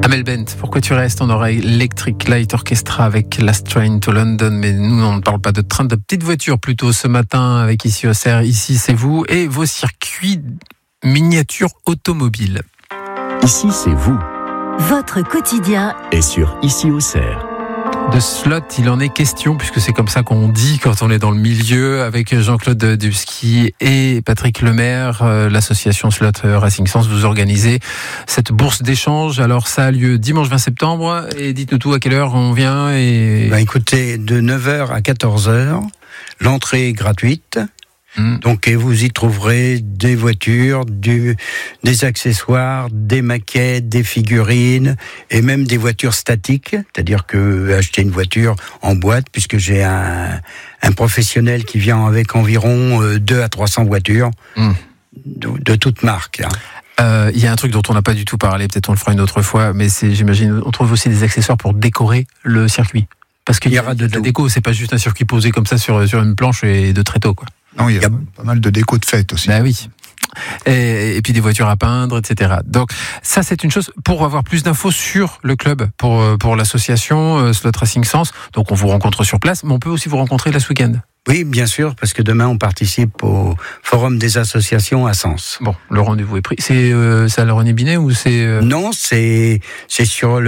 Amel Bent, pourquoi tu restes? On aura Electric Light Orchestra avec Last Train to London, mais nous on ne parle pas de train, de petite voiture plutôt ce matin avec Ici Auxerre, Ici c'est vous et vos circuits miniatures automobiles. Ici c'est vous. Votre quotidien Et sur Ici Auxerre. De slot, il en est question, puisque c'est comme ça qu'on dit quand on est dans le milieu, avec Jean-Claude Dubsky et Patrick Lemaire, l'association Slot Racing Sense, vous organisez cette bourse d'échange. Alors ça a lieu dimanche 20 septembre, et dites-nous tout, à quelle heure on vient et... Écoutez, de 9h à 14h, l'entrée est gratuite. Donc, et vous y trouverez des voitures, des accessoires, des maquettes, des figurines et même des voitures statiques. C'est-à-dire que acheter une voiture en boîte, puisque j'ai un professionnel qui vient avec environ 200 à 300 voitures de toutes marques. Il y a un truc dont on n'a pas du tout parlé, peut-être on le fera une autre fois, mais c'est, j'imagine, on trouve aussi des accessoires pour décorer le circuit. Parce qu'il y aura de la déco, c'est pas juste un circuit posé comme ça sur une planche et de tréteaux, quoi. Non, il y a pas mal de déco de fête aussi. Bah oui. Et puis des voitures à peindre, etc. Donc ça, c'est une chose. Pour avoir plus d'infos sur le club, pour l'association Slot Racing Sense, donc on vous rencontre sur place, mais on peut aussi vous rencontrer là ce week-end. Oui, bien sûr, parce que demain on participe au Forum des associations à Sens. Bon, le rendez-vous est pris. C'est à la René Binet ou c'est... Non, c'est sur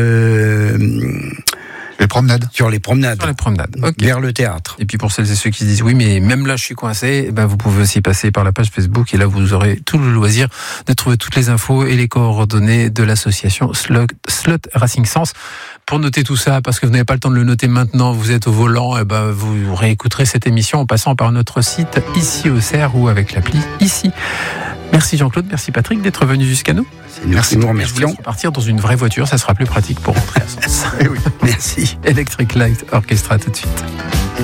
les promenades. Sur les promenades. Sur les promenades, ok. Vers le théâtre. Et puis pour celles et ceux qui se disent oui, mais même là je suis coincé, eh ben vous pouvez aussi passer par la page Facebook et là vous aurez tout le loisir de trouver toutes les infos et les coordonnées de l'association Slot Racing Sense. Pour noter tout ça, parce que vous n'avez pas le temps de le noter maintenant, vous êtes au volant, et ben vous réécouterez cette émission en passant par notre site Ici Auxerre ou avec l'appli Ici. Merci Jean-Claude, merci Patrick d'être venu jusqu'à nous. Merci, nous remercions. Je vous laisse partir dans une vraie voiture, ça sera plus pratique pour rentrer à Sens. Oui, merci. Electric Light Orchestra tout de suite.